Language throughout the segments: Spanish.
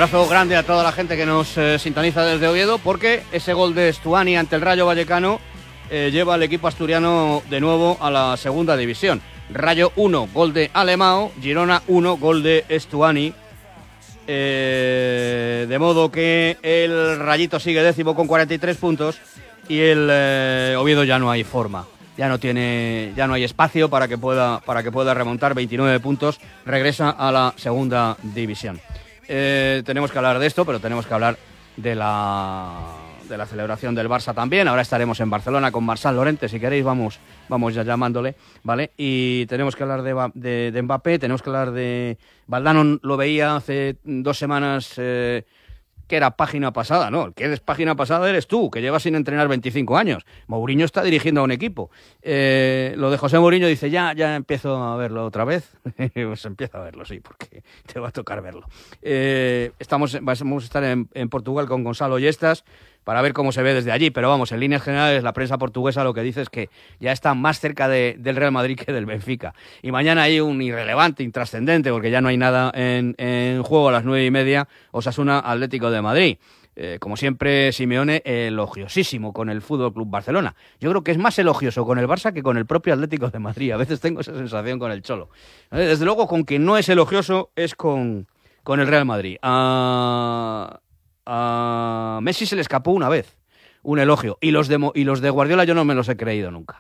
abrazo grande a toda la gente que nos sintoniza desde Oviedo, porque ese gol de Stuani ante el Rayo Vallecano lleva al equipo asturiano de nuevo a la segunda división. Rayo 1, gol de Alemão, Girona 1, gol de Stuani. De modo que el Rayito sigue décimo con 43 puntos y el Oviedo ya no hay forma. Ya no hay espacio para que pueda remontar 29 puntos. Regresa a la segunda división. Tenemos que hablar de esto, pero tenemos que hablar de la celebración del Barça también. Ahora estaremos en Barcelona con Marçal Llorente, si queréis vamos ya llamándole, ¿vale? Y tenemos que hablar de Mbappé, tenemos que hablar de... Valdano lo veía hace 2 semanas, que era página pasada, ¿no? El que es página pasada eres tú, que llevas sin entrenar 25 años. Mourinho está dirigiendo a un equipo. Lo de José Mourinho dice, ya empiezo a verlo otra vez. Pues empieza a verlo, sí, porque te va a tocar verlo. Vamos a estar en Portugal con Gonzalo Yestas para ver cómo se ve desde allí, pero vamos, en líneas generales la prensa portuguesa lo que dice es que ya está más cerca del Real Madrid que del Benfica. Y mañana hay un irrelevante, intrascendente, porque ya no hay nada en juego a las 9:30, Osasuna Atlético de Madrid. Como siempre, Simeone elogiosísimo con el Fútbol Club Barcelona. Yo creo que es más elogioso con el Barça que con el propio Atlético de Madrid. A veces tengo esa sensación con el Cholo. Desde luego, con quien no es elogioso es con el Real Madrid. A Messi se le escapó una vez un elogio, y los de Guardiola yo no me los he creído nunca.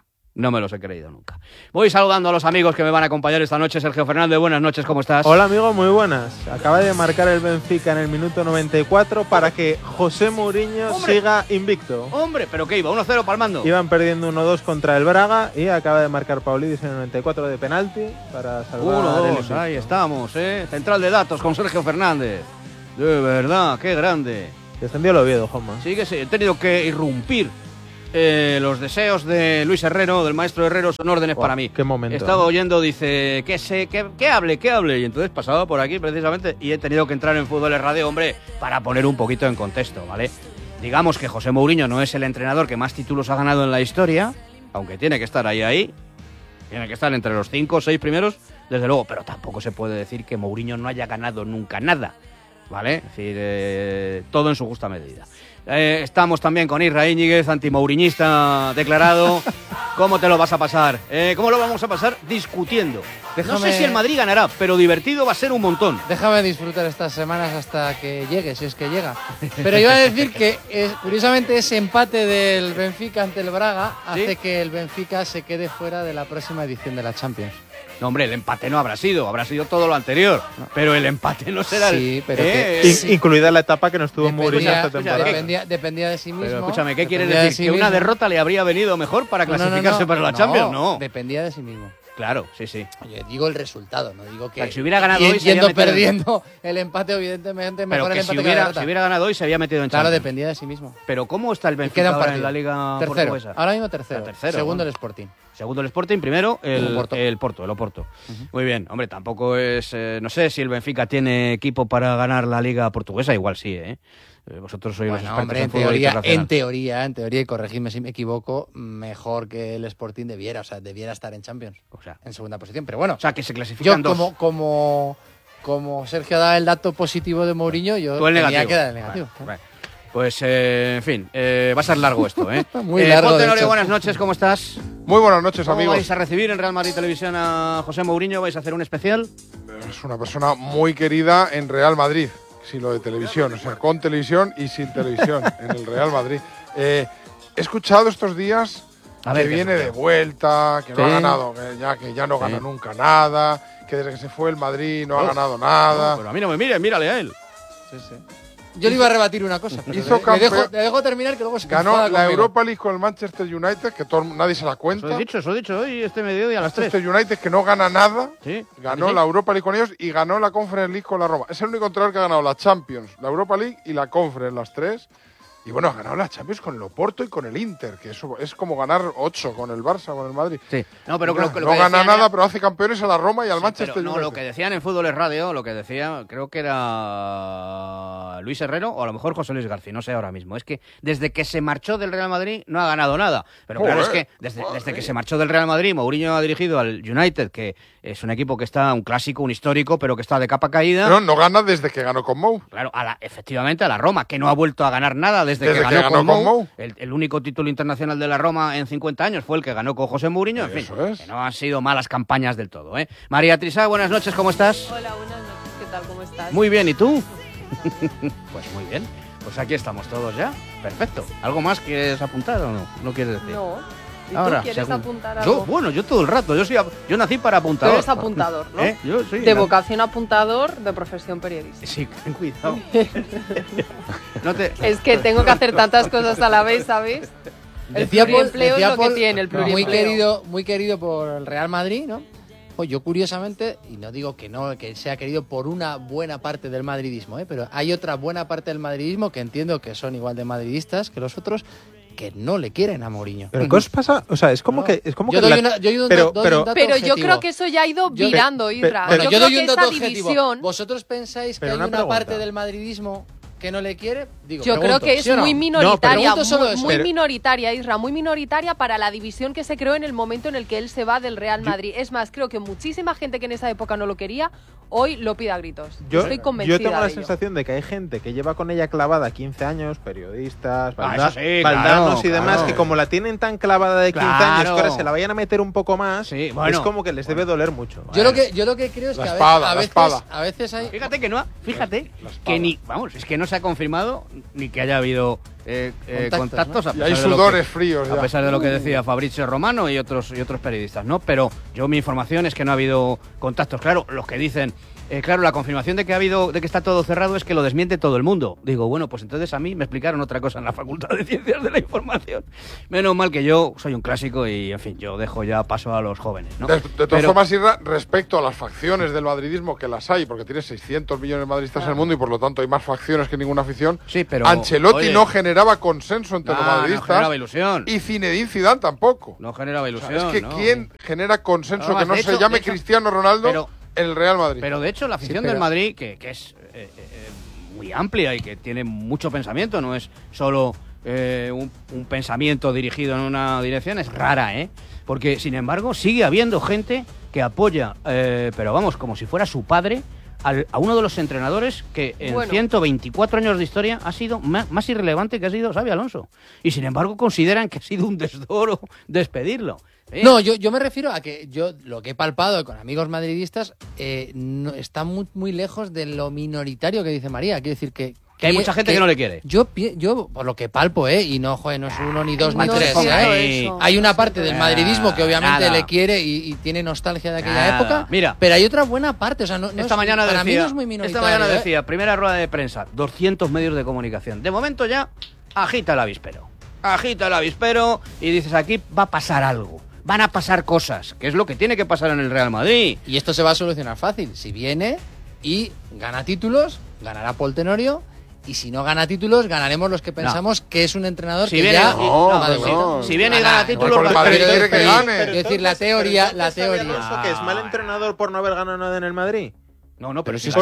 Voy saludando a los amigos que me van a acompañar esta noche. Sergio Fernández, buenas noches, ¿cómo estás? Hola amigo, muy buenas. Acaba de marcar el Benfica en el minuto 94 para que José Mourinho siga invicto. Hombre, ¿pero qué iba? ¿1-0 palmando? Iban perdiendo 1-2 contra el Braga y acaba de marcar Paulidis en el 94 de penalti para salvar el invicto. Ahí estamos, Central de datos con Sergio Fernández. De verdad, qué grande. Descendió el Oviedo, Juanma. Sí que sí, he tenido que irrumpir. Los deseos de Luis Herrero, del maestro Herrero, son órdenes para mí. Qué momento. Estaba oyendo, dice, que hable. Y entonces pasaba por aquí precisamente y he tenido que entrar en Fútbol Radio, hombre, para poner un poquito en contexto, ¿vale? Digamos que José Mourinho no es el entrenador que más títulos ha ganado en la historia, aunque tiene que estar ahí. Tiene que estar entre los 5 o 6 primeros, desde luego, pero tampoco se puede decir que Mourinho no haya ganado nunca nada, ¿vale? Es decir, todo en su justa medida. Estamos también con Isra Íñiguez, antimourinista declarado. ¿Cómo te lo vas a pasar? ¿Cómo lo vamos a pasar? Discutiendo. No sé si el Madrid ganará, pero divertido va a ser un montón. Déjame disfrutar estas semanas hasta que llegue, si es que llega. Pero iba a decir que, curiosamente, ese empate del Benfica ante el Braga hace que el Benfica se quede fuera de la próxima edición de la Champions. No, hombre, el empate no habrá sido todo lo anterior. No. Pero el empate no será pero incluida la etapa que no estuvo Mourinho esta temporada. Dependía de sí mismo. Pero escúchame, ¿qué quieres decir? ¿Que una derrota le habría venido mejor para clasificarse para la Champions? No. Dependía de sí mismo. Claro, sí. Yo digo el resultado, no digo que... Si hubiera ganado hoy... Yendo perdiendo el empate, evidentemente, mejor el empate que la derrota. Si hubiera ganado hoy, se había metido en Champions. Claro, dependía de sí mismo. Pero ¿cómo está el Benfica ahora en la Liga Portuguesa? Ahora mismo tercero. Segundo el Sporting. Segundo el Sporting, primero el Oporto. Muy bien, hombre, tampoco es... no sé si el Benfica tiene equipo para ganar la Liga Portuguesa, igual sí, Vosotros sois los expertos hombre, en fútbol internacional. En teoría, y corregidme si me equivoco, mejor que el Sporting debiera estar en Champions. O sea, en segunda posición, pero bueno. O sea, que se clasifican dos. Como Sergio da el dato positivo de Mourinho, yo tenía que dar el negativo. Vale. Pues, en fin, va a ser largo esto, Muy largo. Tenorio, buenas noches, ¿cómo estás? Muy buenas noches, amigos. ¿Cómo vais a recibir en Real Madrid Televisión a José Mourinho? ¿Vais a hacer un especial? Es una persona muy querida en Real Madrid, sin lo de televisión, o sea, con televisión y sin televisión en el Real Madrid. He escuchado estos días que viene de vuelta, que no ha ganado, que ya no gana nunca nada, que desde que se fue el Madrid no ha ganado nada. Pero a mí no me mire, mírale a él. Sí. Yo le iba a rebatir una cosa. Le dejo terminar, que luego se ganó la Europa League con el Manchester United, que nadie se la cuenta. Eso he dicho hoy, este mediodía a las 3. Manchester United, que no gana nada, ganó la Europa League con ellos y ganó la Conference League con la Roma. Es el único entrenador que ha ganado la Champions, la Europa League y la Conference, las 3. Y bueno, ha ganado la Champions con el Oporto y con el Inter, que eso es como ganar 8 con el Barça, con el Madrid. Sí. No, pero no gana nada, pero hace campeones a la Roma y al Manchester United. No, lo que decían en Fútbol es Radio, lo que decía, creo que era Luis Herrero o a lo mejor José Luis García, no sé ahora mismo. Es que desde que se marchó del Real Madrid no ha ganado nada. Pero claro, es que desde que se marchó del Real Madrid, Mourinho ha dirigido al United, que es un equipo que está, un clásico, un histórico, pero que está de capa caída. No gana desde que ganó con Mou. Claro, efectivamente a la Roma, que no ha vuelto a ganar nada desde que ganó con Mou. El único título internacional de la Roma en 50 años fue el que ganó con José Mourinho. En fin, que no han sido malas campañas del todo, ¿eh? María Trisá, buenas noches, ¿cómo estás? Hola, buenas noches, ¿qué tal? ¿Cómo estás? Muy bien, ¿y tú? Pues muy bien. Pues aquí estamos todos ya. Perfecto. ¿Algo más quieres apuntar o no? ¿No quieres decir? No. ¿Y ahora, tú quieres apuntar algo? Yo todo el rato. Yo nací para apuntador. Tú eres apuntador, ¿no? Yo sí. De vocación apuntador, de profesión periodista. Sí, ten cuidado. Es que tengo que hacer tantas cosas a la vez, ¿sabes? El pluriempleo es lo que tiene, el pluriempleo. Muy querido por el Real Madrid, ¿no? Pues yo curiosamente, y no digo que no, que sea querido por una buena parte del madridismo, pero hay otra buena parte del madridismo que entiendo que son igual de madridistas que los otros, que no le quieren a Mourinho. ¿Pero qué os pasa? O sea, es como que... Pero yo creo que eso ya ha ido virando, Isra. Yo doy un creo dato que esa objetivo. división... ¿Vosotros pensáis que hay una parte del madridismo que no le quiere? Yo creo que es muy minoritaria, muy pero... minoritaria, Isra, muy minoritaria para la división que se creó en el momento en el que él se va del Real Madrid. Es más, creo que muchísima gente que en esa época no lo quería, hoy lo pide a gritos. Estoy convencida. Yo tengo la de sensación de que hay gente que lleva con ella clavada 15 años, periodistas, baldanos y demás, que como la tienen tan clavada de 15 años, que ahora se la vayan a meter un poco más, es como que les debe doler mucho. Yo lo que creo es que a veces hay... Fíjate que ni, vamos, es que no se ha confirmado ni que haya habido contactos, ¿no? Y hay sudores fríos. A pesar de lo que decía Fabrizio Romano y otros periodistas, ¿no? Pero mi información es que no ha habido contactos. Claro, los que dicen... claro, la confirmación de que está todo cerrado es que lo desmiente todo el mundo. Digo, bueno, pues entonces a mí me explicaron otra cosa en la Facultad de Ciencias de la Información. Menos mal que yo soy un clásico y, en fin, yo dejo ya paso a los jóvenes, ¿no? De todas formas, Irra, respecto a las facciones del madridismo, que las hay, porque tiene 600 millones de madridistas en el mundo y por lo tanto hay más facciones que ninguna afición, sí, pero, Ancelotti no generaba consenso entre los madridistas. No generaba ilusión. Y Zinedine Zidane tampoco. No generaba ilusión. O sea, es que ¿quién genera consenso que no se llame Cristiano Ronaldo? El Real Madrid. Pero de hecho la afición del Madrid, que es muy amplia y que tiene mucho pensamiento, no es solo un pensamiento dirigido en una dirección, es rara, porque sin embargo sigue habiendo gente que apoya, pero vamos, como si fuera su padre, a uno de los entrenadores que en 124 años de historia ha sido más irrelevante que ha sido Xabi Alonso. Y sin embargo consideran que ha sido un desdoro despedirlo. No, yo me refiero a que yo lo que he palpado con amigos madridistas no, está muy lejos de lo minoritario que dice María. Quiero decir que hay mucha gente que no le quiere. Yo por lo que palpo, y no es uno, ni dos, ni tres. Hay una parte del madridismo que obviamente le quiere y tiene nostalgia de aquella época. Mira, pero hay otra buena parte. O sea, para mí no es muy minoritario. Esta mañana decía, primera rueda de prensa, 200 medios de comunicación. De momento ya agita el avispero y dices, aquí va a pasar algo. Van a pasar cosas, que es lo que tiene que pasar en el Real Madrid. Y esto se va a solucionar fácil. Si viene y gana títulos, ganará Paul Tenorio. Y si no gana títulos, ganaremos los que pensamos que es un entrenador si que viene, ya... Si viene y gana títulos... el Madrid quiere que gane. Es decir, la teoría... ¿Que es mal entrenador por no haber ganado nada en el Madrid? No, pero si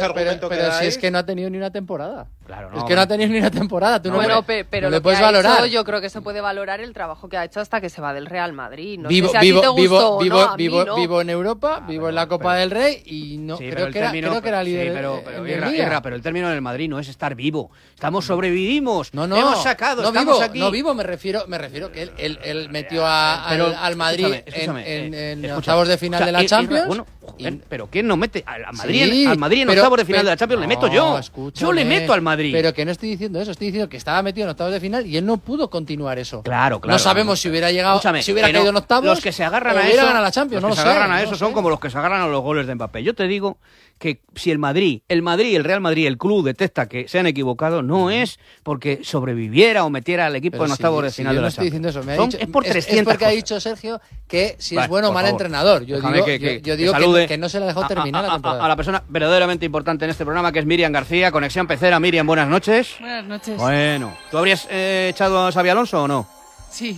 es que no ha tenido ni una temporada. Claro, es que no ha tenido ni una temporada. Tú pero le lo puedes que valorar. hecho, yo creo que se puede valorar el trabajo que ha hecho hasta que se va del Real Madrid. No vivo, sé si a ti te gustó vivo, o no, a mí vivo, no. vivo en Europa, vivo en la Copa del Rey y no creo que era líder. Pero el término en el Madrid no es estar vivo. Sobrevivimos. No. Hemos sacado, no estamos vivo, aquí. No vivo, me refiero que él metió al Madrid en octavos de final de la Champions. Pero ¿quién no mete al Madrid? Al Madrid en octavos de final de la Champions le meto yo. Yo le meto al Madrid. Pero que no estoy diciendo eso, estoy diciendo que estaba metido en octavos de final y él no pudo continuar eso. Claro. No sabemos si hubiera llegado, si hubiera caído en octavos. Los que se agarran a eso, ganado la Champions, los que se agarran a eso son como los que se agarran a los goles de Mbappé. Yo te digo que si el Real Madrid, el club detecta que se han equivocado, no es porque sobreviviera o metiera al equipo en octavos de final de la Champions. Es por 300 es porque ha dicho Sergio que si es bueno o mal entrenador. Yo digo que no se le ha dejado terminar la temporada. A la persona verdaderamente importante en este programa, que es Miriam García, Conexión Pecera. Miriam, buenas noches. Buenas noches. Bueno, ¿tú habrías echado a Xabi Alonso o no? Sí.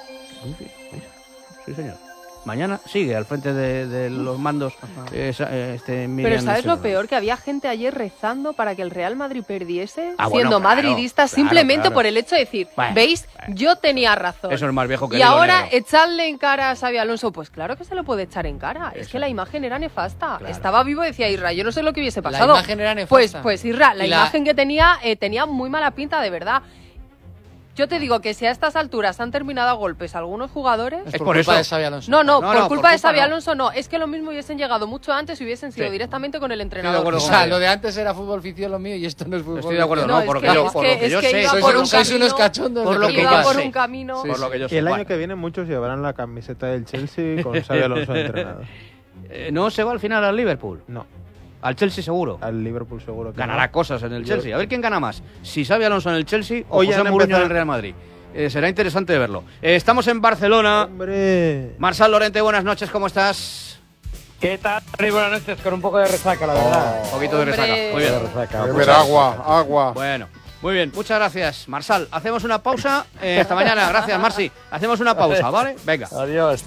Sí, señor. Mañana sigue al frente de los mandos. Miriam. Pero ¿sabes lo peor? Que había gente ayer rezando para que el Real Madrid perdiese, siendo madridista, simplemente por el hecho de decir, ¿veis? Yo tenía razón. Eso es más viejo que y ahora echarle en cara a Xabi Alonso, pues claro que se lo puede echar en cara. Es que la imagen era nefasta. Claro. Estaba vivo, decía Isra, yo no sé lo que hubiese pasado. La imagen era nefasta. Pues Isra, la imagen que tenía muy mala pinta, de verdad. Yo te digo que si a estas alturas han terminado a golpes algunos jugadores... Es por culpa de Xabi Alonso. No, por culpa de Xabi Alonso no. Es que lo mismo hubiesen llegado mucho antes y hubiesen sido directamente con el entrenador. O sea, lo de antes era fútbol ficción lo mío y esto no es fútbol. Estoy de acuerdo, no, por lo que yo sé. Sois unos cachondos. Por lo que iba por un camino. Y el año que viene muchos llevarán la camiseta del Chelsea con Xabi Alonso entrenador. ¿No se va al final al Liverpool? No. Al Chelsea seguro. Al Liverpool seguro. Que ganará cosas en el Chelsea. A ver quién gana más. Si Xabi Alonso en el Chelsea o José Mourinho en el Real Madrid. Será interesante verlo. Estamos en Barcelona. ¡Hombre! Marsal Lorente, buenas noches, ¿cómo estás? ¿Qué tal? Buenas noches, con un poco de resaca, la verdad. Un poquito de resaca. Muy bien. Beber agua. Bueno, muy bien, muchas gracias, Marsal. Hacemos una pausa. Hasta mañana, gracias, Marci. Hacemos una pausa, ¿vale? Venga. Adiós.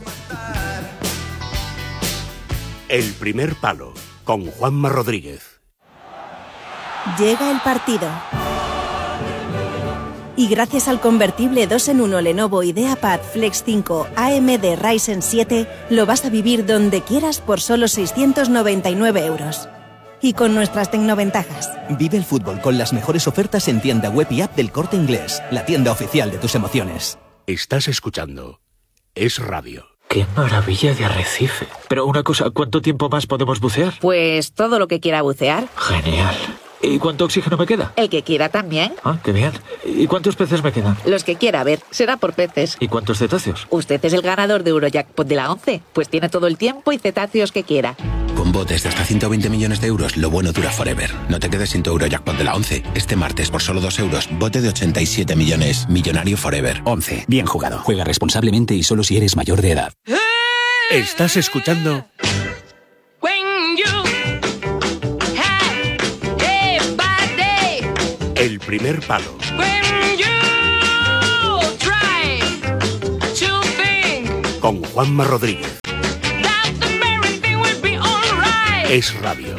El primer palo, con Juanma Rodríguez. Llega el partido. Y gracias al convertible 2-en-1 Lenovo IdeaPad Flex 5 AMD Ryzen 7, lo vas a vivir donde quieras por solo 699 €. Y con nuestras tecnoventajas. Vive el fútbol con las mejores ofertas en tienda web y app del Corte Inglés, la tienda oficial de tus emociones. Estás escuchando Es Radio. ¡Qué maravilla de arrecife! Pero una cosa, ¿cuánto tiempo más podemos bucear? Pues todo lo que quiera bucear. Genial. ¿Y cuánto oxígeno me queda? El que quiera también. Ah, qué bien. ¿Y cuántos peces me quedan? Los que quiera, a ver, será por peces. ¿Y cuántos cetáceos? Usted es el ganador de Eurojackpot de la 11, pues tiene todo el tiempo y cetáceos que quiera. Con botes de hasta 120 millones de euros, lo bueno dura forever. No te quedes sin tu Eurojackpot de la 11. Este martes, por solo 2 euros, bote de 87 millones. Millonario forever. 11. Bien jugado. Juega responsablemente y solo si eres mayor de edad. Estás escuchando... El primer palo. Con Juanma Rodríguez. Es Radio.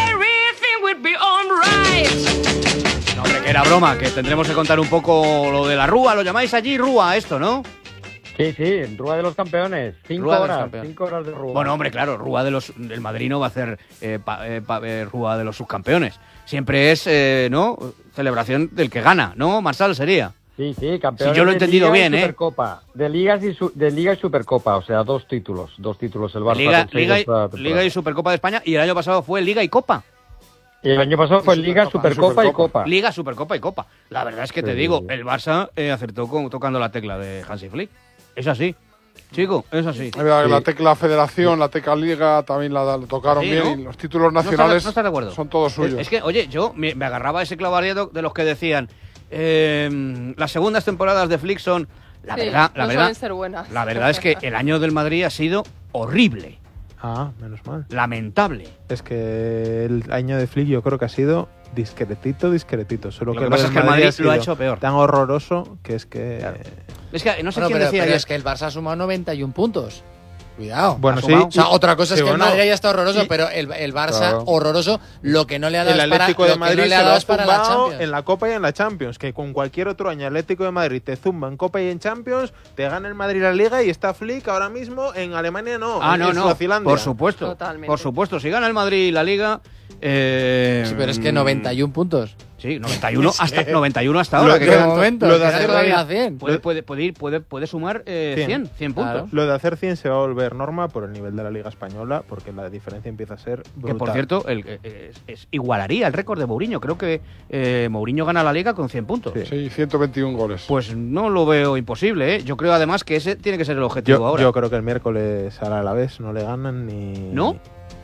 No, hombre, que era broma, que tendremos que contar un poco lo de la Rúa. Lo llamáis allí Rúa, esto, ¿no? Sí, Rúa de los Campeones. 5 horas de Rúa. Bueno, hombre, claro, Rúa del Madrid no va a hacer Rúa de los subcampeones. Siempre es, ¿no? Celebración del que gana, ¿no? Marsal sería. Sí, campeones. Si yo lo he entendido bien, Supercopa, de Liga y Supercopa, o sea, dos títulos el Barça. Liga y Supercopa de España, y el año pasado fue Liga y Copa. Y el año pasado fue Liga, Supercopa y Copa. Liga, Supercopa y Copa. La verdad es que te digo, el Barça acertó tocando la tecla de Hansi Flick. Es así, chico, es así. La tecla Federación, la tecla Liga también la tocaron bien, ¿no? Y los títulos nacionales son todos suyos. Es que, oye, yo me agarraba a ese clavario de los que decían las segundas temporadas de Flick son... La verdad, ser buenas. La verdad es que el año del Madrid ha sido horrible. Ah, menos mal. Lamentable. Es que el año de Flick yo creo que ha sido discretito. Solo lo que pasa es que el Madrid lo ha hecho peor. Tan horroroso que es que... Claro. Es que no sé quién decía. Pero es que el Barça ha sumado 91 puntos. Cuidado. Bueno, sí. O sea, otra cosa es que el Madrid haya estado horroroso, pero el Barça horroroso, lo que no le ha dado el Atlético de Madrid se lo ha para la Champions. En la Copa y en la Champions, que con cualquier otro año Atlético de Madrid te zumba en Copa y en Champions, te gana el Madrid la Liga y está Flick ahora mismo en Alemania en Suazilandia. Por supuesto. Totalmente. Por supuesto, si gana el Madrid la Liga... sí, pero es que 91 puntos. Sí, 91 hasta ahora. Lo de hacer 100. Puede sumar 100 puntos. Claro. Lo de hacer 100 se va a volver norma por el nivel de la Liga Española, porque la diferencia empieza a ser brutal. Que, por cierto, igualaría el récord de Mourinho. Creo que Mourinho gana la Liga con 100 puntos. Sí, 121 goles. Pues no lo veo imposible, ¿eh? Yo creo, además, que ese tiene que ser el objetivo ahora. Yo creo que el miércoles al Alavés no le ganan ni... ¿No?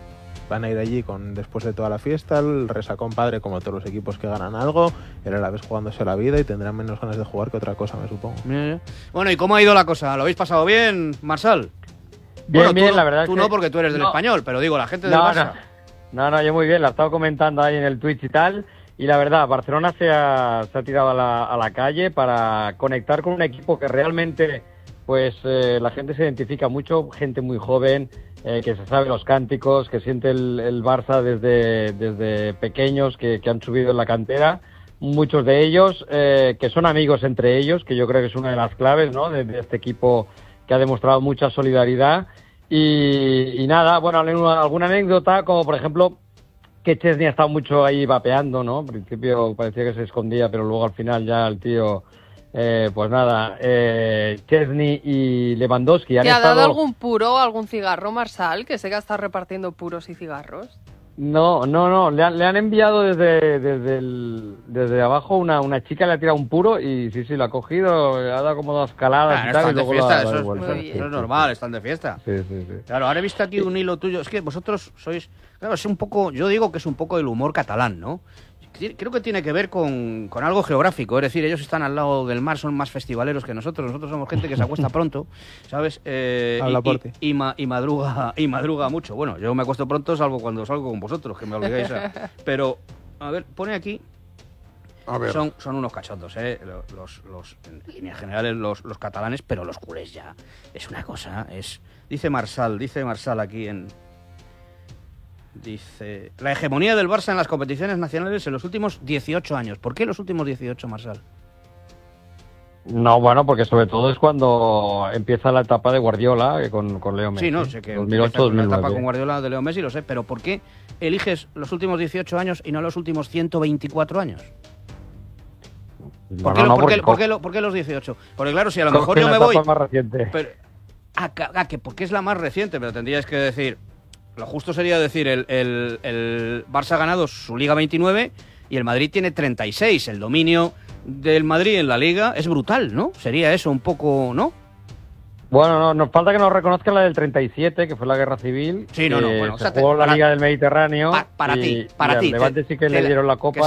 van a ir allí después de toda la fiesta, el resacón padre como todos los equipos que ganan algo, el Alavés jugándose la vida y tendrán menos ganas de jugar que otra cosa, me supongo. Bueno, ¿y cómo ha ido la cosa? ¿Lo habéis pasado bien, Marsal? Bien, bueno, bien, no, la verdad. Tú no, porque tú eres del Español, pero digo, la gente del Barça. No, yo muy bien, la he estado comentando ahí en el Twitch y tal. Y la verdad, Barcelona se ha tirado a la calle para conectar con un equipo que realmente, pues la gente se identifica mucho, gente muy joven, que se sabe los cánticos, que siente el Barça desde pequeños, que han subido en la cantera. Muchos de ellos, que son amigos entre ellos, que yo creo que es una de las claves, ¿no?, de este equipo que ha demostrado mucha solidaridad. Y nada, bueno, alguna anécdota, como por ejemplo que Chesney ha estado mucho ahí vapeando, ¿no? Al principio parecía que se escondía, pero luego al final ya el tío, pues nada, Chesney y Lewandowski han estado... ¿Te ha dado algún puro o algún cigarro, Marsal? Que sé que está repartiendo puros y cigarros. No, le han enviado desde abajo una chica, le ha tirado un puro y sí, lo ha cogido, le ha dado como 2 caladas y tal. Están y de luego fiesta, eso es normal, están de fiesta. Sí. Claro, ahora he visto aquí un hilo tuyo, es que vosotros sois, claro, es un poco, yo digo que es un poco el humor catalán, ¿no? Creo que tiene que ver con algo geográfico, es decir, ellos están al lado del mar, son más festivaleros que nosotros somos gente que se acuesta pronto, ¿sabes? Y madruga mucho. Bueno, yo me acuesto pronto, salvo cuando salgo con vosotros, que me obligáis a... Pero, a ver, pone aquí... A ver. Son unos cachondos, en líneas generales los catalanes, pero los culés ya es una cosa, dice Marsal aquí en... Dice, la hegemonía del Barça en las competiciones nacionales en los últimos 18 años. ¿Por qué los últimos 18, Marsal? No, bueno, porque sobre todo es cuando empieza la etapa de Guardiola con Leo Messi. Sí, no, sé que 2008-2009. La etapa con Guardiola de Leo Messi, lo sé, pero ¿por qué eliges los últimos 18 años y no los últimos 124 años? ¿Por qué los 18? Porque claro, si a lo mejor yo me voy... más reciente. Pero, que porque es la más reciente, pero tendríais que decir... Lo justo sería decir, el Barça ha ganado su Liga 29 y el Madrid tiene 36. El dominio del Madrid en la Liga es brutal, ¿no? Sería eso un poco, ¿no? Bueno, no, nos falta que nos reconozcan la del 37, que fue la Guerra Civil. Sí, no, bueno. Se jugó la Liga del Mediterráneo. Para ti. Levante sí que le dieron la Copa.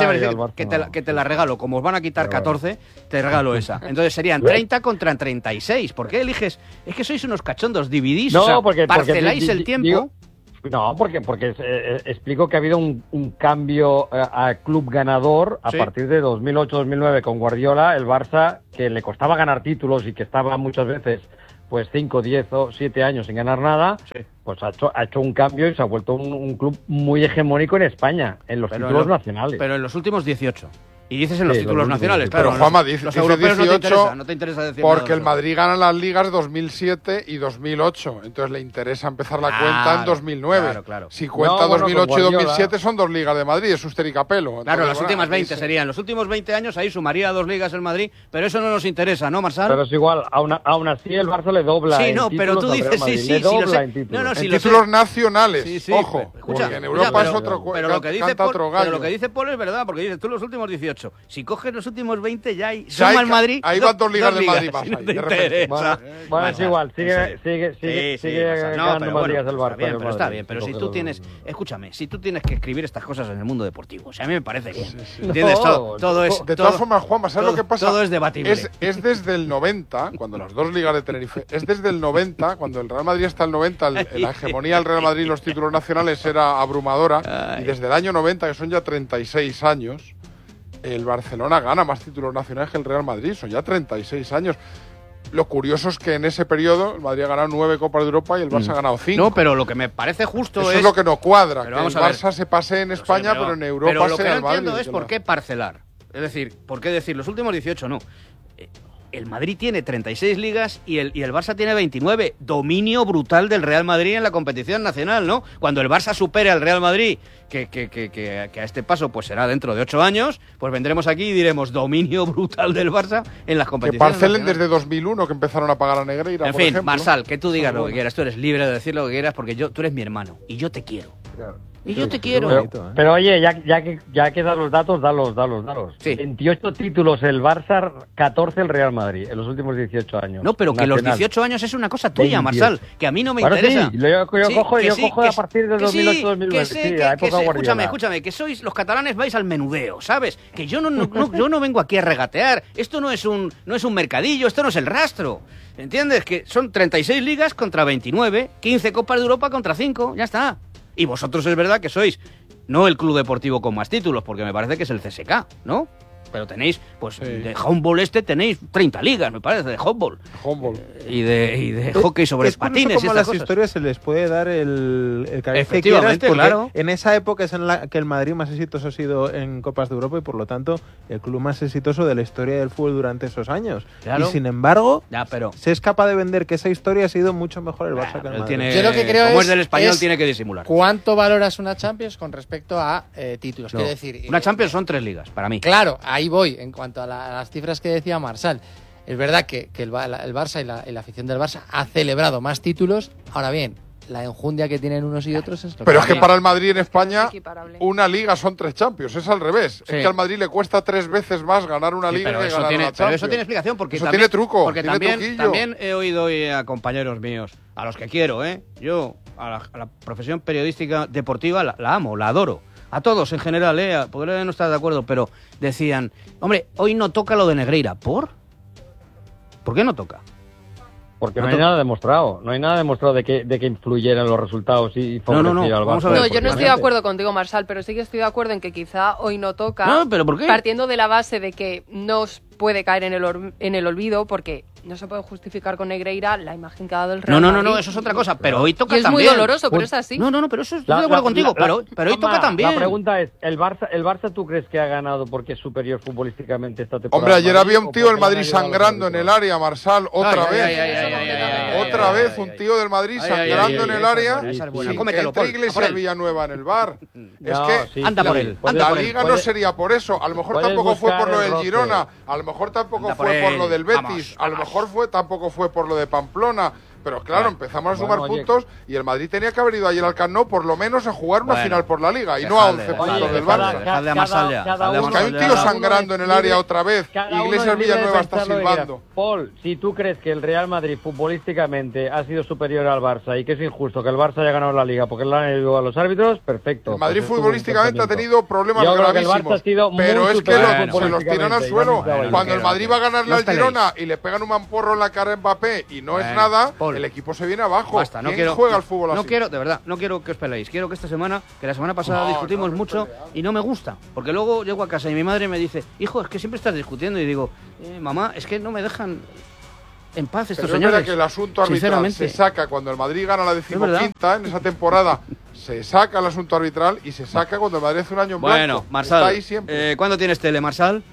Que te la regalo. Como os van a quitar 14, te regalo esa. Entonces serían 30 contra 36. ¿Por qué eliges? Es que sois unos cachondos, dividís, parceláis el tiempo. No, porque explico que ha habido un cambio a club ganador a partir de 2008-2009 con Guardiola. El Barça, que le costaba ganar títulos y que estaba muchas veces pues 5, 10 o 7 años sin ganar nada, pues ha hecho un cambio y se ha vuelto un club muy hegemónico en España, en los títulos nacionales. Pero en los últimos 18. Y dices en los títulos nacionales, claro. Pero Juanma dice 18 no te interesa decir porque nada el Madrid gana las ligas 2007 y 2008. Entonces le interesa empezar la cuenta en 2009. Claro. Si cuenta 2008 y 2007 son 2 ligas de Madrid, es usterica-pelo. Claro, las últimas 20 serían. Los últimos 20 años ahí sumaría 2 ligas el Madrid, pero eso no nos interesa, ¿no, Marsal? Pero es igual, aún así el Barça le dobla. Sí, no, pero tú dices sí, lo sé. En títulos nacionales, ojo. Porque en Europa es otro pero lo que dice Paul es verdad, porque dices tú los últimos 18. Si coges los últimos 20 ya hay suma el Madrid. Ahí van 2 ligas del Madrid más. No te interesa. Bueno, es igual, sigue ganando más ligas del Barça. Pero está bien, pero si tú tienes, escúchame, si tú tienes que escribir estas cosas en el mundo deportivo, o sea, a mí me parece bien. ¿Entiendes? Todo es... De todas formas, Juanma, ¿sabes lo que pasa? Todo es debatible. Es desde el 90, cuando las 2 ligas de Tenerife, es desde el 90, cuando el Real Madrid está el 90, la hegemonía del Real Madrid, los títulos nacionales era abrumadora, y desde el año 90, que son ya 36 años, el Barcelona gana más títulos nacionales que el Real Madrid, son ya 36 años. Lo curioso es que en ese periodo el Madrid ha ganado 9 Copas de Europa y el Barça ha ganado 5. No, pero lo que me parece justo Eso es lo que no cuadra, que el Barça se pase en pero España, pero en Europa pero lo que sea no el Madrid. Entiendo es por qué parcelar. Es decir, ¿por qué decir los últimos 18 no? El Madrid tiene 36 ligas y el Barça tiene 29. Dominio brutal del Real Madrid en la competición nacional, ¿no? Cuando el Barça supere al Real Madrid, que a este paso pues será dentro de 8 años, pues vendremos aquí y diremos dominio brutal del Barça en las competiciones Que parcelen nacionales. desde 2001, que empezaron a pagar a Negreira, en por fin, ejemplo. Marsal, que tú digas lo que quieras. Tú eres libre de decir lo que quieras porque tú eres mi hermano y yo te quiero. Claro. Y yo te quiero. Pero oye, ya que das los datos, dalos. Sí. 28 títulos el Barça, 14 el Real Madrid en los últimos 18 años. No, pero que los 18 años es una cosa tuya, Marsal, que a mí no me interesa. Sí, yo cojo a partir del 2008-2009. Escúchame, que sois los catalanes, vais al menudeo, ¿sabes? Que yo no vengo aquí a regatear. Esto no es un mercadillo, esto no es el rastro. ¿Entiendes? Que son 36 ligas contra 29, 15 Copas de Europa contra 5, ya está. Y vosotros es verdad que sois no el club deportivo con más títulos, porque me parece que es el CSKA, ¿no? Pero tenéis, pues, de handball tenéis 30 ligas, me parece, de handball. Y de hockey sobre patines y estas las historias se les puede dar el cariz que efectivamente, quieras, claro. En esa época es en la que el Madrid más exitoso ha sido en Copas de Europa y, por lo tanto, el club más exitoso de la historia del fútbol durante esos años. Claro. Y, sin embargo, pero se es capaz de vender que esa historia ha sido mucho mejor el Barça que el Madrid. Yo lo que creo como es del español, tiene que disimular. ¿Cuánto valoras una Champions con respecto a títulos? No. Quiero decir, Una Champions son 3 ligas, para mí. Claro, ahí voy, en cuanto a las cifras que decía Marsal. Es verdad que el Barça y la afición del Barça ha celebrado más títulos. Ahora bien, la enjundia que tienen unos y otros es lo Pero que es que para el Madrid en España Equiparable. una liga son 3 Champions, es al revés. Sí. Es que al Madrid le cuesta 3 veces más ganar una liga que ganar una Champions. Pero eso tiene explicación, porque eso también, tiene truco, porque tiene también he oído hoy a compañeros míos, a los que quiero, yo a la profesión periodística deportiva la amo, la adoro. A todos en general, podré no estar de acuerdo, pero decían, hombre, hoy no toca lo de Negreira. ¿Por qué no toca? Porque no hay nada demostrado. No hay nada demostrado de que influyeran los resultados y favoreciera al Barça. No, yo no estoy de acuerdo contigo, Marsal, pero sí que estoy de acuerdo en que quizá hoy no toca. No, ¿pero por qué? Partiendo de la base de que no puede caer en el olvido, porque no se puede justificar con Negreira la imagen que ha dado el Real Madrid. No, eso es otra cosa, pero hoy toca y es también. muy doloroso, pero es así. No, pero eso estoy de acuerdo contigo, pero hoy toca también. La pregunta es, ¿el Barça tú crees que ha ganado porque es superior futbolísticamente esta temporada? Hombre, ayer había un tío del Madrid sangrando en el área, Marsal, otra vez. Otra vez un tío del Madrid sangrando en el área. Entre Iglesias Villanueva en el bar. Es que anda por él. La liga no sería por eso. A lo mejor tampoco fue por lo del Girona. A lo mejor tampoco fue por lo del Betis. A lo mejor tampoco fue por lo de Pamplona. Pero claro, empezamos a sumar puntos y el Madrid tenía que haber ido ayer al Camp Nou por lo menos a jugar una final por la Liga y no a 11 puntos del Barça. Porque hay un tío sangrando en el área otra vez. Iglesias Villanueva está silbando. Paul, si tú crees que el Real Madrid futbolísticamente ha sido superior al Barça y que es injusto que el Barça haya ganado la Liga porque le han ayudado a los árbitros, perfecto. El Madrid futbolísticamente ha tenido problemas gravísimos. Pero es que se los tiran al suelo. Cuando el Madrid va a ganarle al Girona y le pegan un mamporro en la cara a Mbappé y no es nada, el equipo se viene abajo. Basta, ¿Quién juega al fútbol así? De verdad, no quiero que os peleéis. Quiero que esta semana, que la semana pasada discutimos mucho y no me gusta. Porque luego llego a casa y mi madre me dice, hijo, es que siempre estás discutiendo. Y digo, mamá, es que no me dejan en paz estos señores. Es verdad que el asunto arbitral se saca cuando el Madrid gana la 15ª en esa temporada. Se saca el asunto arbitral y se saca cuando el Madrid hace un año en blanco. Bueno, Marsal, ¿cuándo tienes tele, Marsal?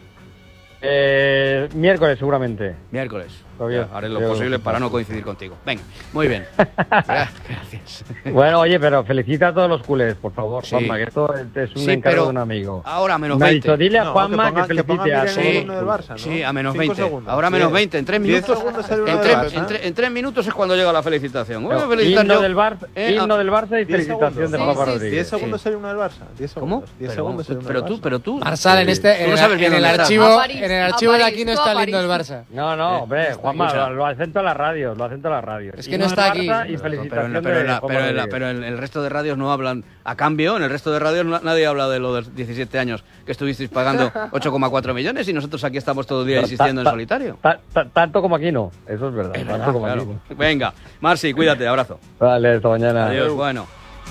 Miércoles, seguramente. Miércoles. Haré lo posible para no coincidir contigo. Venga, muy bien. Gracias. Bueno, oye, pero felicita a todos los culés, por favor, Juanma, que esto es un encargo de un amigo. Ahora menos 20. Dile a Juanma que felicite a todos. Sí, a menos 20. Ahora menos 20. En 3 minutos. En 3 minutos es cuando llega la felicitación. Himno del Barça y felicitación de Juanma Rodríguez. 10 segundos sería uno del Barça. 10 segundos. ¿Cómo? 10 segundos sería uno del Barça. Pero tú. Marsal, en el archivo de aquí no está lindo el Barça. No, hombre, Juanma, lo hacento a las radios, Es que no está aquí. Y felicitación pero en el resto de radios no hablan. A cambio, en el resto de radios nadie habla de lo de 17 años que estuvisteis pagando 8,4 millones y nosotros aquí estamos todo el día insistiendo en solitario. Tanto como aquí no, eso es verdad. Tanto como aquí no. Venga, Marci, cuídate, abrazo. Vale, hasta mañana. Adiós, bueno.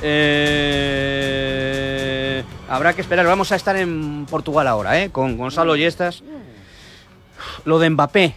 Habrá que esperar, vamos a estar en Portugal ahora, con Gonzalo Yestas. Lo de Mbappé.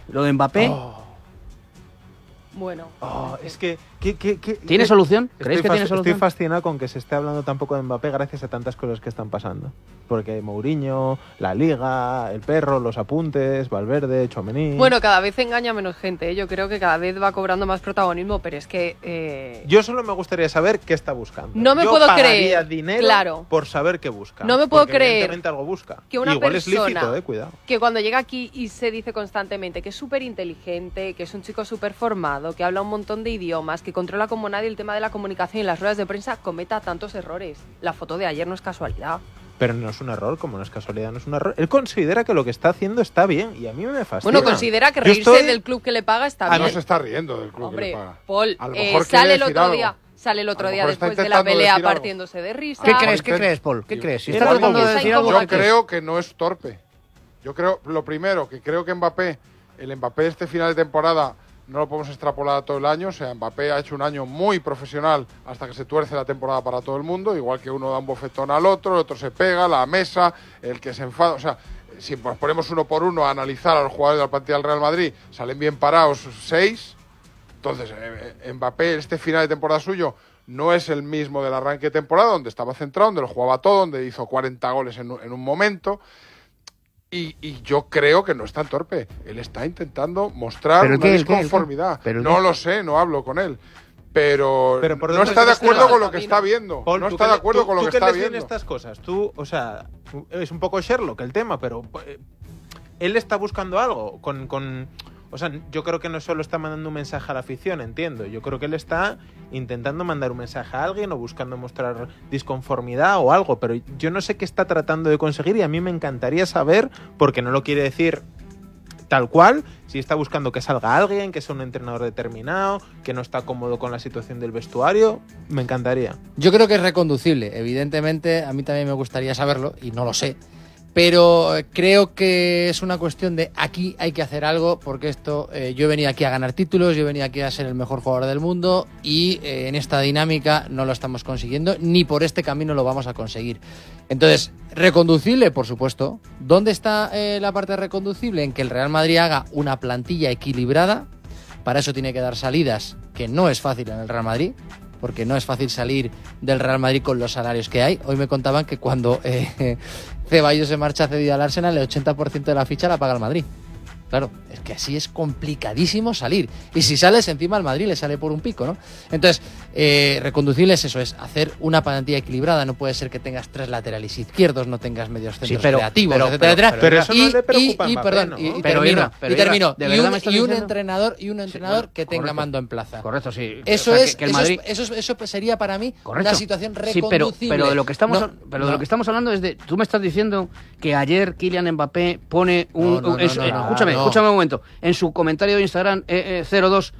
Bueno. Es que ¿Tiene solución? ¿Creéis que tiene solución? Estoy fascinado con que se esté hablando tan poco de Mbappé gracias a tantas cosas que están pasando. Porque Mourinho, la Liga, el perro, los apuntes, Valverde, Tchouaméni... Bueno, cada vez engaña menos gente. Yo creo que cada vez va cobrando más protagonismo, pero es que... Yo solo me gustaría saber qué está buscando. No me puedo creer. Dinero por saber qué busca. No me puedo creer evidentemente algo busca. Que una igual persona es lícito, cuidado. Que cuando llega aquí y se dice constantemente que es súper inteligente, que es un chico súper formado, que habla un montón de idiomas, que que controla como nadie el tema de la comunicación y las ruedas de prensa, cometa tantos errores. La foto de ayer no es casualidad. Pero no es un error, como no es casualidad, no es un error. Él considera que lo que está haciendo está bien y a mí me fascina. Bueno, considera que reírse del club que le paga está bien. No se está riendo del club Hombre, que le paga. Paul, A lo mejor sale el quiere otro decir día. algo. Sale el otro A lo día mejor está después de la intentando pelea decir algo. partiéndose de risa. ¿Qué crees, Paul? ¿Qué crees? Si está Igual tratando de que- decir algo, Yo ¿qué crees? creo que no es torpe. Yo creo, lo primero, que creo que Mbappé, el Mbappé de este final de temporada, no lo podemos extrapolar a todo el año. O sea, Mbappé ha hecho un año muy profesional hasta que se tuerce la temporada para todo el mundo. Igual que uno da un bofetón al otro, el otro se pega, la mesa, el que se enfada. O sea, si nos ponemos uno por uno a analizar a los jugadores de la plantilla del Real Madrid, salen bien parados 6. Entonces, Mbappé, este final de temporada suyo, no es el mismo del arranque de temporada, donde estaba centrado, donde lo jugaba todo, donde hizo 40 goles en un momento. Y yo creo que no es tan torpe. Él está intentando mostrar una disconformidad. No lo sé, no hablo con él. Pero por no dentro está de tienes acuerdo que con lo que está viendo. Paul, No tú está de acuerdo con lo que está ¿Tú qué viendo. estas cosas? Tú, o sea, es un poco Sherlock el tema, pero él está buscando algo o sea, yo creo que no solo está mandando un mensaje a la afición, entiendo. Yo creo que él está intentando mandar un mensaje a alguien o buscando mostrar disconformidad o algo, pero yo no sé qué está tratando de conseguir y a mí me encantaría saber, porque no lo quiere decir tal cual, si está buscando que salga alguien, que sea un entrenador determinado, que no está cómodo con la situación del vestuario, me encantaría. Yo creo que es reconducible, evidentemente a mí también me gustaría saberlo y no lo sé, pero creo que es una cuestión de aquí hay que hacer algo porque esto, yo he venido aquí a ganar títulos, yo he venido aquí a ser el mejor jugador del mundo y en esta dinámica no lo estamos consiguiendo, ni por este camino lo vamos a conseguir. Entonces, reconducible, por supuesto. ¿Dónde está la parte reconducible? En que el Real Madrid haga una plantilla equilibrada. Para eso tiene que dar salidas, que no es fácil en el Real Madrid, porque no es fácil salir del Real Madrid con los salarios que hay. Hoy me contaban que cuando Ceballos se marcha cedido al Arsenal, el 80% de la ficha la paga el Madrid. Claro, es que así es complicadísimo salir. Y si sales encima al Madrid le sale por un pico, ¿no? Entonces, reconducible es eso, es hacer una plantilla equilibrada. No puede ser que tengas 3 laterales izquierdos, no tengas medios centros creativos, etcétera. Pero eso no le preocupa a Mbappé, ¿no? Y termino. ¿de verdad me estás Y un diciendo? entrenador que tenga mando en plaza. Correcto, sí. Eso O sea, es, que el Madrid... eso sería para mí Correcto. una situación Sí, reconducible. pero de lo que estamos de lo que estamos hablando es de, tú me estás diciendo que ayer Kylian Mbappé pone escúchame un momento, en su comentario de Instagram 20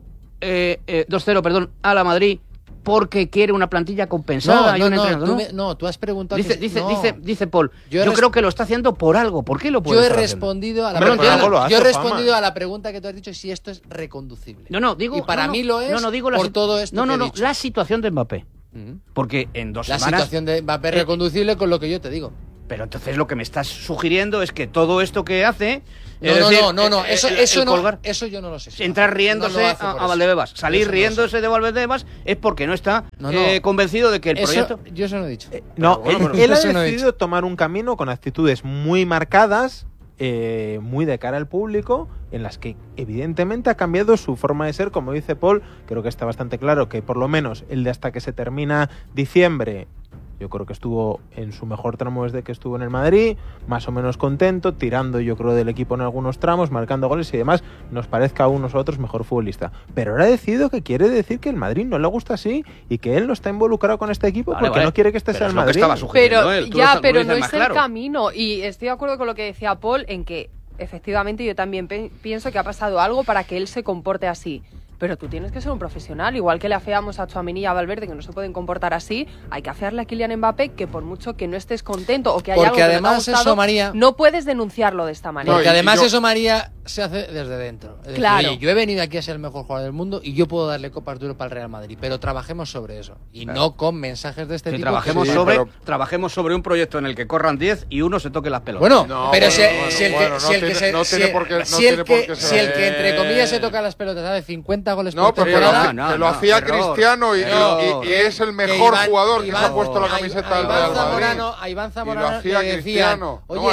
a la Madrid porque quiere una plantilla compensada y un entrenador. Tú has preguntado. Dice Paul, yo creo que lo está haciendo por algo. ¿Por qué lo puede estar haciendo? Yo he respondido a la pregunta que tú has dicho si esto es reconducible. Digo, y para mí lo es. Digo por todo esto que he dicho. La situación de Mbappé. Porque en 2 semanas... La situación de Mbappé es reconducible con lo que yo te digo. Pero entonces lo que me estás sugiriendo es que todo esto que hace... Eso yo no lo sé. Entrar riéndose a Valdebebas, salir riéndose de Valdebebas es porque no está convencido de que el proyecto... Yo eso no he dicho. Él ha decidido tomar un camino con actitudes muy marcadas, muy de cara al público, en las que evidentemente ha cambiado su forma de ser, como dice Paul. Creo que está bastante claro que por lo menos el de hasta que se termina diciembre, yo creo que estuvo en su mejor tramo desde que estuvo en el Madrid, más o menos contento, tirando yo creo del equipo en algunos tramos, marcando goles y demás, nos parezca a unos u otros mejor futbolista. Pero ahora ha decidido que quiere decir que el Madrid no le gusta así y que él no está involucrado con este equipo porque no quiere que este sea el Madrid. Pero no es el camino, y estoy de acuerdo con lo que decía Paul en que efectivamente yo también pienso que ha pasado algo para que él se comporte así. Pero tú tienes que ser un profesional, igual que le afeamos a Tchouaméni y a Valverde, que no se pueden comportar así, hay que afearle a Kylian Mbappé, que por mucho que no estés contento o que haya algo que no te ha gustado, eso, María, no puedes denunciarlo de esta manera. Porque además eso, María, se hace desde dentro. Es decir, claro. Oye, yo he venido aquí a ser el mejor jugador del mundo y yo puedo darle Copas de Europa al Real Madrid, pero trabajemos sobre eso y no con mensajes de este tipo. Trabajemos sobre un proyecto en el que corran 10 y uno se toque las pelotas. Bueno, pero si el que entre comillas se toca las pelotas sabe 50 goles por temporada. Que lo hacía Cristiano y es el mejor jugador que se ha puesto la camiseta del Real Madrid. A Iván Zamorano le decían, oye,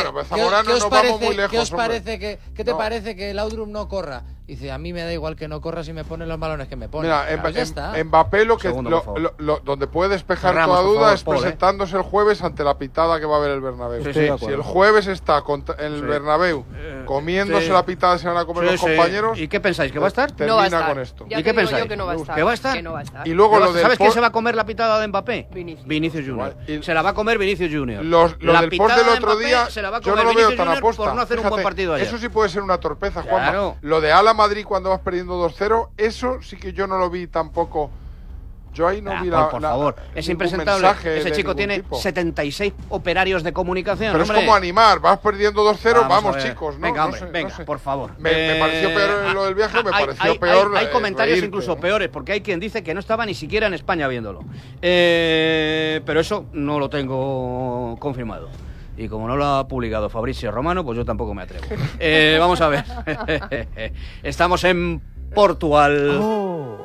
¿qué te parece que el Laudrup no corra? Dice, a mí me da igual que no corra si me ponen los balones que me ponen. Mira, Mbappé donde puede despejar toda duda es presentándose el jueves ante la pitada que va a haber el Bernabéu. Si el jueves está en el Bernabéu comiéndose la pitada se van a comer los compañeros. ¿Y qué pensáis? ¿Que va a estar? Termina con esto. ¿Y qué pensáis? Que no va a estar. ¿Que va a estar? Que no va a estar. Y luego ¿Sabes quién se va a comer la pitada de Mbappé? Vinicius Junior. Se la va a comer Vinicius Junior. Lo del post del otro día, se la va a yo comer no lo veo Vinicius tan Junior aposta. por no hacer un buen partido ayer. Eso sí puede ser una torpeza, Juanma. Claro. Lo de Ala Madrid cuando vas perdiendo 2-0, eso sí que yo no lo vi tampoco. Yo ahí no vi por favor, es impresentable. Ese chico tiene 76 operarios de comunicación. Pero hombre. es como animar, vas perdiendo 2-0, vamos chicos, ¿no? Venga, no sé, venga, no sé. por favor. Me pareció peor lo del viaje, me pareció peor. Hay comentarios reírte, incluso peores, porque hay quien dice que no estaba ni siquiera en España viéndolo. Pero eso no lo tengo confirmado. Y como no lo ha publicado Fabrizio Romano, pues yo tampoco me atrevo. Vamos a ver. Estamos en Portugal.